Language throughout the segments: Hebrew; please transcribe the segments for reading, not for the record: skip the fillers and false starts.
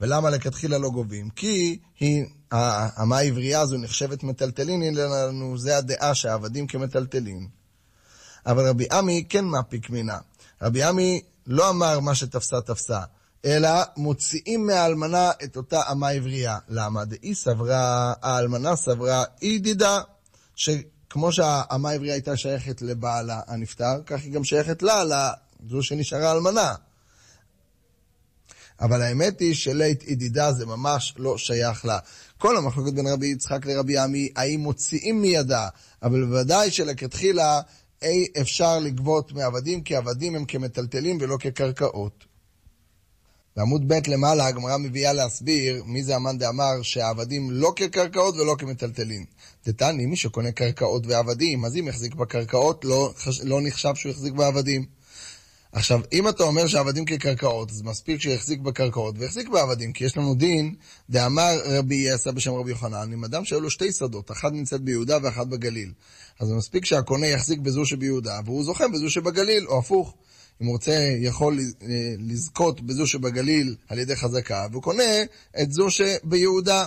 ולמה לכתחילה לא גובים? כי המה העברייה הזו נחשבת מטלטלין, לנו זה הדעה שהעבדים כמטלטלין. אבל רבי עמי כן מפיק מינה. רבי עמי לא אמר מה שתפסה תפסה, אלא מוציאים מהאלמנה את אותה אמה עברייה. למה? דאי סברה, האלמנה סברה, היא דידה, שכמו שהאמה העברייה הייתה שייכת לבעלה הנפטר, כך היא גם שייכת לה, זו שנשארה אלמנה. אבל האמת היא שלית ידידה זה ממש לא שייך לה. כל המחלוקת בין רבי יצחק לרבי עמי, האם מוציאים מידה, אבל בוודאי שלכתחילה אי אפשר לגבות מעבדים, כי עבדים הם כמטלטלים ולא כקרקעות. בעמוד ב' למעלה הגמרא מביאה להסביר מי זה המאן דאמר שהעבדים לא כקרקעות ולא כמטלטלים. דתני, מי שקונה קרקעות ועבדים, אז אם יחזיק בקרקעות לא נחשב שהוא יחזיק בעבדים. עכשיו, אם אתה אומר שעבדים כקרקעות, אז מספיק שיחזיק בקרקעות ויחזיק בעבדים, כי יש לנו דין, דאמר רבי יסע בשם רבי יוחנן, עם אדם שהיו לו שתי שדות, אחת נמצאת ביהודה ואחת בגליל. אז מספיק שהקונה יחזיק בזו שביהודה, והוא זוכה בזו שבגליל, או הפוך. אם הוא רוצה, יכול לזכות בזו שבגליל על ידי חזקה, והוא קונה את זו שביהודה.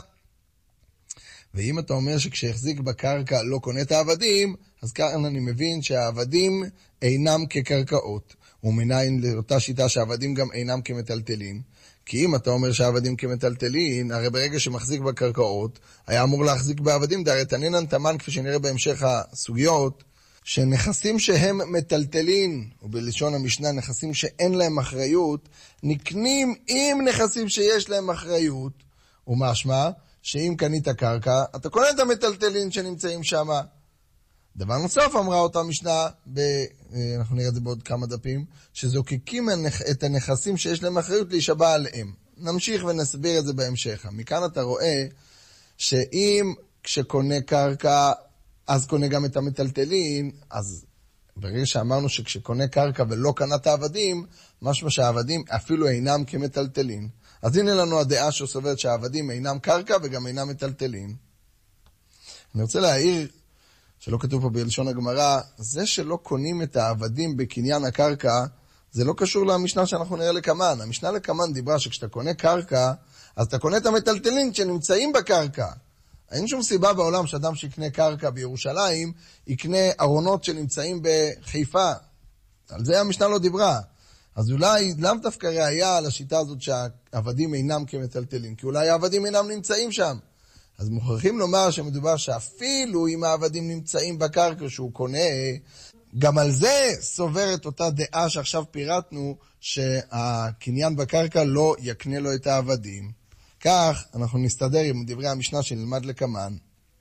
ואם אתה אומר שכשיחזיק בקרקע לא קונה את העבדים, אז כאן אני מבין שהעבדים אינם כקרקעות. ומניין לאותה שיטה שהעבדים גם אינם כמטלטלין. כי אם אתה אומר שהעבדים כמטלטלין, הרי ברגע שמחזיק בקרקעות, היה אמור להחזיק בעבדים, דהרי תנינן תמן, כפי שנראה בהמשך הסוגיות, שנכסים שהם מטלטלין, ובלשון המשנה נכסים שאין להם אחריות, נקנים עם נכסים שיש להם אחריות, ומשמע שאם קנית קרקע, אתה קונה את המטלטלין שנמצאים שם. דבר נוסף אמרה אותה משנה, אנחנו נראה את זה בעוד כמה דפים, שזוקקים את הנכסים שיש להם אחריות להישבע עליהם. נמשיך ונסביר את זה בהמשך. מכאן אתה רואה שאם כשקונה קרקע, אז קונה גם את המטלטלין, אז ברגע שאמרנו שכשקונה קרקע ולא קנה את העבדים, משמע שהעבדים אפילו אינם כמטלטלין. אז הנה לנו הדעה שסוברת שהעבדים אינם קרקע וגם אינם מטלטלין. אני רוצה להעיר, שלא כתוב פה בלשון הגמרא, זה שלא קונים את העבדים בקניין הקרקע, זה לא קשור למשנה שאנחנו נראה לקמן. המשנה לקמן דיברה שכשאתה קונה קרקע, אז אתה קונה את המטלטלין שנמצאים בקרקע. אין שום סיבה בעולם שאדם שיקנה קרקע בירושלים, יקנה ארונות שנמצאים בחיפה. על זה המשנה לא דיברה. אז אולי לאו דווקא ראיה על השיטה הזאת שהעבדים אינם כמטלטלין, כי אולי העבדים אינם נמצאים שם. אז מוכרחים לומר שמדובר שאפילו אם העבדים נמצאים בקרקע שהוא קונה, גם על זה סוברת אותה דעה שעכשיו פירטנו, שהקניין בקרקע לא יקנה לו את העבדים. כך אנחנו נסתדר עם דברי המשנה שנלמד לקמן.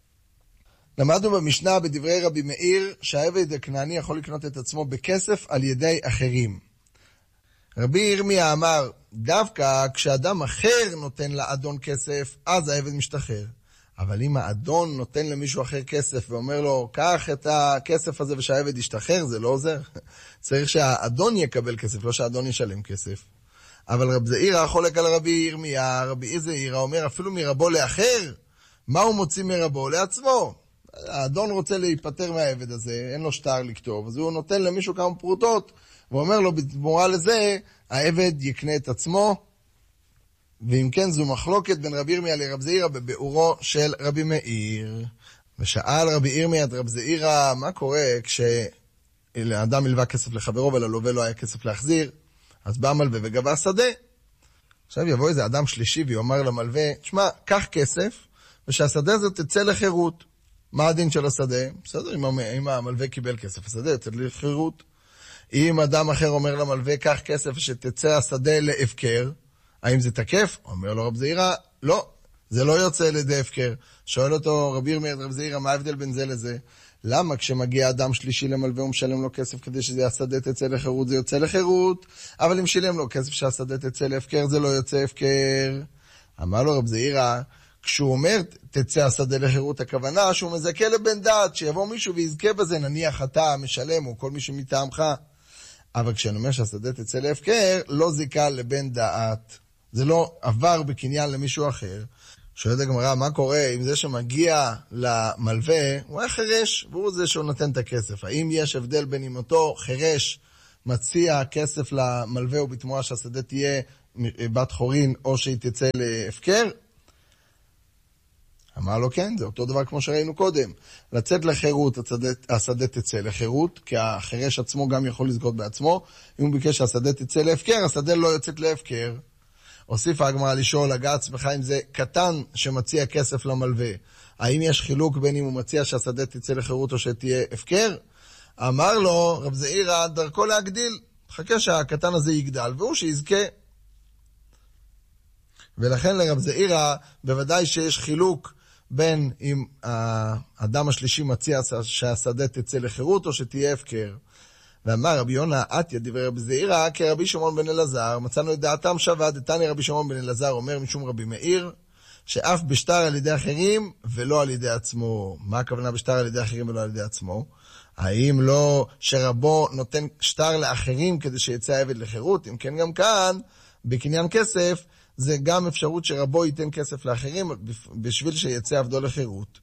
למדנו במשנה בדברי רבי מאיר שהעבד הכנעני יכול לקנות את עצמו בכסף על ידי אחרים. רבי ירמיה אמר, דווקא כשאדם אחר נותן לאדון כסף, אז העבד משתחרר. אבל אם האדון נותן למישהו אחר כסף ואומר לו, קח את הכסף הזה ושהעבד ישתחרר, זה לא עוזר. צריך שהאדון יקבל כסף, לא שהאדון ישלם כסף. אבל רב זעירא חולק על רבי ירמיה, רבי זעירא אומר, אפילו מרבו לאחר, מה הוא מוציא מרבו? לעצמו. האדון רוצה להיפטר מהעבד הזה, אין לו שטר לכתוב, אז הוא נותן למישהו כמה פרוטות, ואומר לו, בתמורה לזה, העבד יקנה את עצמו, ואם כן, זו מחלוקת בין רבי ירמיה לרב זעירא בביאורו של רבי מאיר. ושאל רבי ירמיה את רב זעירא, מה קורה כשאדם מלווה כסף לחברו וללווה לא היה כסף להחזיר? אז בא מלווה וגבה שדה. עכשיו יבוא איזה אדם שלישי ויאמר למלווה, תשמע, קח כסף, ושהשדה הזה תצא לחירות. מה הדין של השדה? בסדר, אם המלווה קיבל כסף, השדה יצא לחירות. אם אדם אחר אומר למלווה, קח כסף שתצא השדה להפקר, האם זה תקף? אומר לו רב זעירא, לא, זה לא יוצא לידי הפקר. שואל אותו רבי ירמיה את רב זעירא, מה ההבדל בין זה לזה? למה כשמגיע אדם שלישי למלווה ומשלם לו כסף כדי שהשדה תצא לחירות, זה יוצא לחירות, אבל אם שילם לו כסף שהשדה תצא להפקר, זה לא יוצא הפקר. אמר לו רב זעירא, כשהוא אומר תצא השדה לחירות, הכוונה שהוא מזכה לבן דעת, שיבוא מישהו ויזכה בזה, נניח אתה משלם או כל מי שמטעמך. אבל כשאני אומר שהשדה תצא להפקר, לא זיקה לבן דעת. זה לא עבר בקניין למישהו אחר. שואלת הגמרא, מה קורה אם זה שמגיע למלווה, הוא היה חרש, והוא זה שהוא נותן את הכסף. האם יש הבדל בין אם אותו חרש מציע כסף למלווה ובתמורה שהשדה תהיה בת חורין או שהיא תצא להפקר? אמר לו כן, זה אותו דבר כמו שראינו קודם. לצאת לחירות, השדה תצא לחירות, כי החירש עצמו גם יכול לזכות בעצמו. אם הוא ביקש שהשדה תצא להפקר, השדה לא יוצאת להפקר. הוסיפה הגמרא לשאול, הגה עצמך אם זה קטן שמציע כסף למלווה. האם יש חילוק בין אם הוא מציע שהשדה תצא לחירות או שתהיה הפקר? אמר לו, רב זעירא, דרכו להגדיל. חכה שהקטן הזה יגדל, והוא שיזכה. ולכן לרב זעירא, בוודאי שיש חילוק בין אם האדם השלישי מציע שהשדה תצא לחירות או שתהיה הפקר. ואמר רבי יונה, עתיה דברי רבי זעירא כרבי שמעון בן אלעזר, מצאנו את דעתם שווה, דתני רבי שמעון בן אלעזר אומר משום רבי מאיר, שאף בשטר על ידי אחרים ולא על ידי עצמו. מה הכוונה בשטר על ידי אחרים ולא על ידי עצמו? האם לא שרבו נותן שטר לאחרים כדי שיצא העבד לחירות? אם כן גם כאן, בקניין כסף, זה גם אפשרות שרבו ייתן כסף לאחרים בשביל שיצא עבדו לחירות.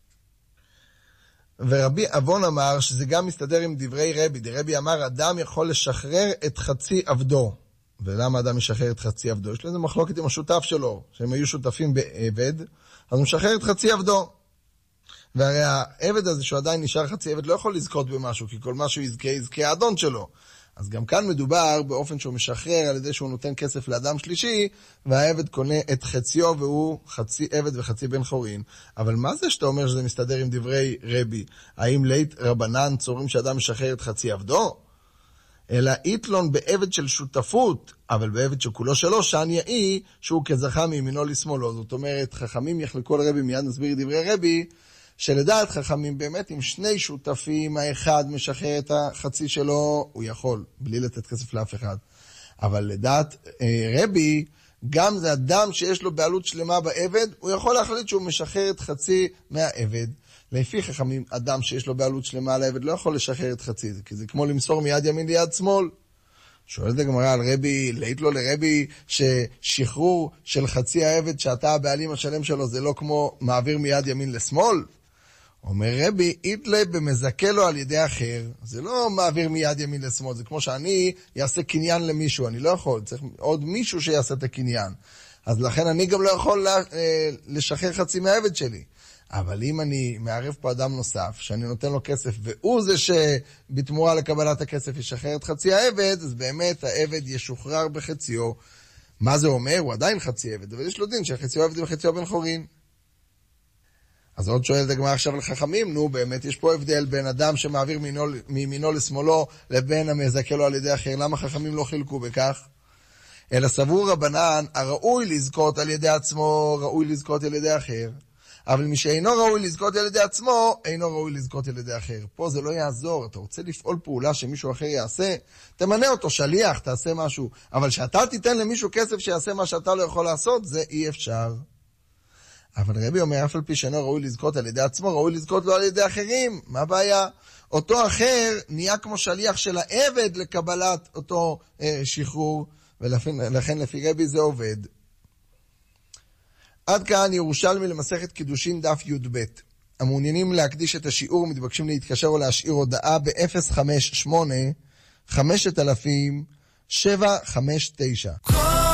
ורבי אבון אמר שזה גם מסתדר עם דברי רבי. דרבי אמר, אדם יכול לשחרר את חצי עבדו. ולמה אדם ישחרר את חצי עבדו? יש לזה מחלוקת עם השותף שלו, שהם היו שותפים בעבד, אז הוא משחרר את חצי עבדו. והרי העבד הזה שהוא עדיין נשאר חצי עבד לא יכול לזכות במשהו, כי כל מה שהוא יזכה האדון שלו. אז גם כאן מדובר באופן שהוא משחרר על ידי שהוא נותן כסף לאדם שלישי, והעבד קונה את חציו והוא חצי עבד וחצי בן חורין. אבל מה זה שאתה אומר שזה מסתדר עם דברי רבי? האם לית רבנן צורים שאדם משחרר את חצי עבדו? אלא איתלון בעבד של שותפות, אבל בעבד שכולו שלו, שען יאי שהוא כזכה מימינו לשמאלו. זאת אומרת, חכמים יחלקו לרבי, מיד נסביר דברי רבי, שלדעת חכמים באמת עם שני שותפים, האחד משחרר את החצי שלו, הוא יכול, בלי לתת כסף לאף אחד. אבל לדעת רבי, גם זה אדם שיש לו בעלות שלמה בעבד, הוא יכול להחליט שהוא משחרר את חצי מהעבד. לפי חכמים, אדם שיש לו בעלות שלמה על העבד לא יכול לשחרר את חצי, כי זה כמו למסור מיד ימין ליד שמאל. שואלת הגמרא על רבי, לית לו לרבי ששחרור של חצי העבד שאתה הבעלים השלם שלו זה לא כמו מעביר מיד ימין לשמאל? אומר רבי, איתלה במזכה לו על ידי אחר. זה לא מעביר מיד ימין לשמאל, זה כמו שאני יעשה קניין למישהו, אני לא יכול, צריך עוד מישהו שיעשה את הקניין. אז לכן אני גם לא יכול לשחרר חצי מהעבד שלי. אבל אם אני מערב פה אדם נוסף, שאני נותן לו כסף, והוא זה שבתמורה לקבלת הכסף ישחרר את חצי העבד, אז באמת העבד ישוחרר בחציו. מה זה אומר? הוא עדיין חצי עבד, אבל יש לו דין שחציו עבד וחציו בן חורין. אז עוד שואלת הגמרא עכשיו לחכמים, נו באמת יש פה הבדל בין אדם שמעביר מימינו לשמאלו, לבין המזכה לו על ידי אחר. למה חכמים לא חילקו בכך? אלא סבור רבנן, הראוי לזכות על ידי עצמו, ראוי לזכות על ידי אחר. אבל מי שאינו ראוי לזכות על ידי עצמו, אינו ראוי לזכות על ידי אחר. פה זה לא יעזור, אתה רוצה לפעול פעולה שמישהו אחר יעשה, תמנה אותו שליח, תעשה משהו. אבל שאתה תיתן למישהו כסף שיעשה מה שאתה לא יכול לעשות, זה אי אפשר. אבל רבי אומר, אף על פי שאינו ראוי לזכות על ידי עצמו, ראוי לזכות לו על ידי אחרים. מה הבעיה? אותו אחר נהיה כמו שליח של העבד לקבלת אותו שחרור, ולכן לפי רבי זה עובד. עד כאן ירושלמי למסכת קידושין דף י"ב. המעוניינים להקדיש את השיעור מתבקשים להתקשר או להשאיר הודעה ב-058 5000 759.